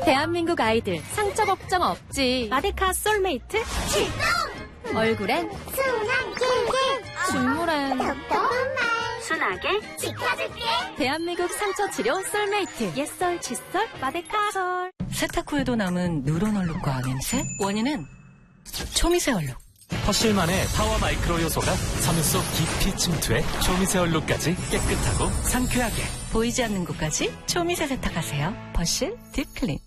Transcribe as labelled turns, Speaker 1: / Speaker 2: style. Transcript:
Speaker 1: 대한민국 아이들 상처 걱정 없지. 마데카 솔메이트 출동! 얼굴엔
Speaker 2: 순한 길게
Speaker 1: 중물엔
Speaker 2: 똑똑한 말
Speaker 3: 순하게
Speaker 2: 지켜줄게.
Speaker 1: 대한민국 상처 치료 솔메이트 옛설 칫솔 마데카솔.
Speaker 4: 세탁 후에도 남은 누런 얼룩과 냄새? 원인은 초미세 얼룩.
Speaker 5: 퍼실만의 파워 마이크로 요소가 섬유 속 깊이 침투해 초미세 얼룩까지 깨끗하고 상쾌하게.
Speaker 4: 보이지 않는 곳까지 초미세 세탁하세요. 퍼실 딥클린.